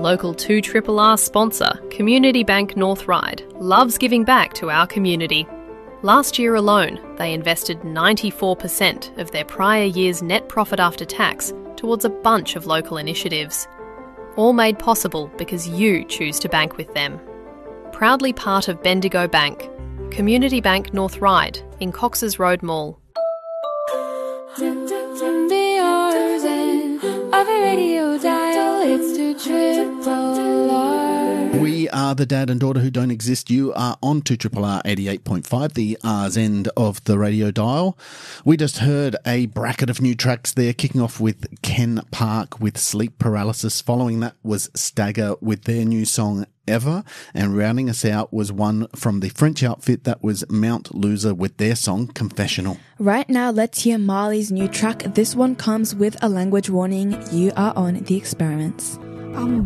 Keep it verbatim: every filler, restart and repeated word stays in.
Local two R R R sponsor, Community Bank North Ryde, loves giving back to our community. Last year alone, they invested ninety-four percent of their prior year's net profit after tax towards a bunch of local initiatives. All made possible because you choose to bank with them. Proudly part of Bendigo Bank, Community Bank North Ryde in Cox's Road Mall. We are the dad and daughter who don't exist. You are on two R R R eighty-eight point five, the R's end of the radio dial. We just heard a bracket of new tracks there, kicking off with Ken Park with Sleep Paralysis. Following that was Stagger with their new song Ever, and rounding us out was one from the French outfit that was Mount Loser with their song Confessional. Right now, let's hear Marley's new track. This one comes with a language warning. You are on The Experiments. I'm